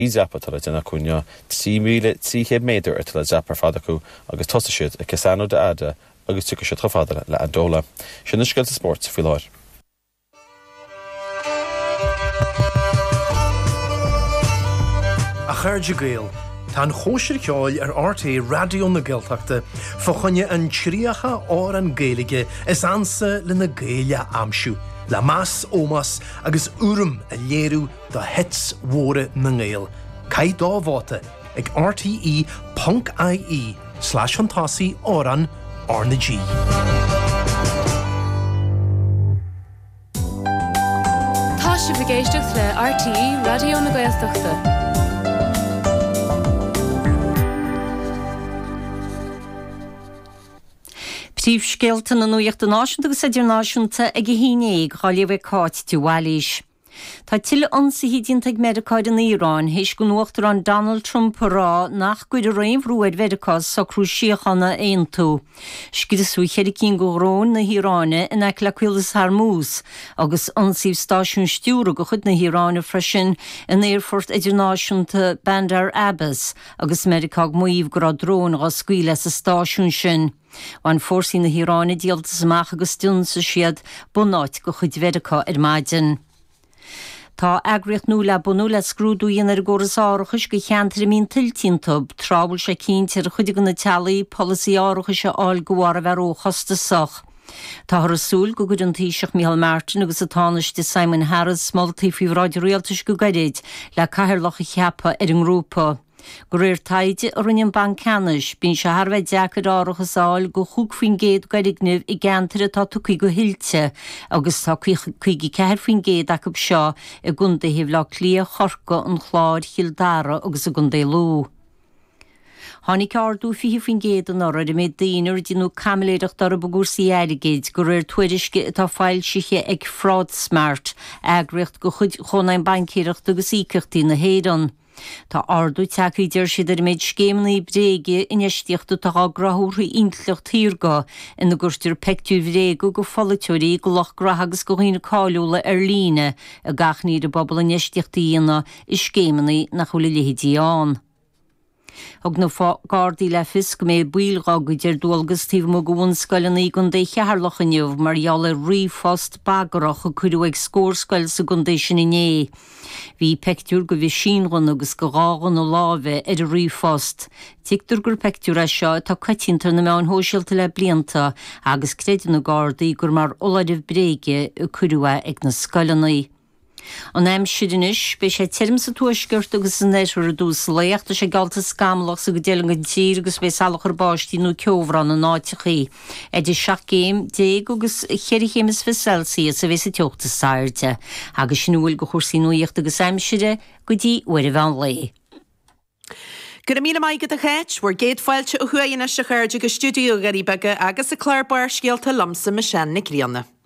Í zappatar dena cúnne 3,300 méadar ar tal zappar fadaú agus tosa siad a Casano de Ada agus tucha siad chofadala le Andóla. Sin na sciilta sport fi láir. A chuirde gael, tá an chóisir ceáil ar RTA radio na Gaeltachta fochanne an tríocha áir an Gaelige is ansa le na Gaeile amsú, le más ómas agus urim a léirú do hits mhóra na Gael. Cai dábháta ag rte.ie/fantasí áran Arna G. Tá si bhgéisteach le RTE radio na Gaeltachta. Príomhscéalta na nuachta náisiúnta agus idirnáisiúnta ag hínéig cháilíomh cáit túhailís. Tá tuile ansaí dínta ag Medicáid in Íráin héis go nuachtar an Donald Trump rá nach cuid a réimhrúid Medicás sa chrúsíochanna aontú. Sciadasú chéidir cín go rón na Híráine in ag le cuilas Hormuz agus ansaíh stáisiún stiúra go chud na Híráine freisin in éirfort idirnáisiúnta Bandar Abbas agus Medicág muomh go rá drón á scuile sa stáisiún sin. Bhain fórsaí na Híráine díaltas amach agus dúnsa siad bunáit go chud Medicá ar maidin. Tá agriocht nó le bunú le scrúdúíon ar ggóras áirichas go cheantar mín tiltíntab, trábhail sé cínte ar chuide go na tealaí policy áiricha se áil gohhar a bheith ó chostasach. Tá thurasúil go gúd an taoiseach Micheál Martin agus a tánaiste Simon Harris moltaí faoi ráidir rialtas go gairid le caithearlacha cheappa ar an grúpa. Go réir taide a rinnean bancanis, bín se tharbheith deachad áirichas áil go chúg faoin géad gaidignimh i gceantar atá tucaí go hiilte agus tá chuigi ceithir faoin géad acab seo i gunda híh le clia chorca an chláir chiildara agus a gunda lú. Tháinig ardú fihi faoin géad an orad i méid daoinear dínú camiléireacht ar a bagúrsaí ailigéid go réir tuairisce atá fáil siche ag fraud smart agriocht go chud chonaim bancíireacht agus íceachtaí na héireann. Tá ardú teachídir siad ar méid scéimnaí bréige inistíochtú tá grathúthaí intleocht tíorga ina gúirtear pectú bhrégu go folatúirí go lochgrath agus go hína cáiliúla ar líne a gachníad a bobbal inistíochtaíana i scéimnaí nach chula léhéidí an. Ag na gádaí le fis go mé builrágaid ar dúalgus tíh mo go bhain scoilenaí gon dé chearlachaniuh mar ealla rifost bagarach a cuiú ag scórscoil sa gundé sin iné. Bhí pectúr go bhí sinran agus go rágan ó lábheith ar a rifost. Tictar gur pectúr a seo tá caitíntar na meán hóisialta le blianta agus creidir na gádaí gur mar oladih bréige a cuiúa ag na scoilenaí. An aimsúdanis, be sé tím sa tuaisgurt agus san éisir a dús léachta sé galta scamlach sa go délang an tír agus be salachar báistí nó ceomhran an áitichaí. Idir 7 10 agus 4 Celsius a bheits a teochta sairte, agus sinúil go chósaí nuíocht agus aimsúde go dtí uair a bhean lé. Gur míle maigad a chéit, bhar géad fáilte a chuaíonna se chuirde go stúdiú garí bege agus a chláirbar scialta lamsa me sin na Grianna.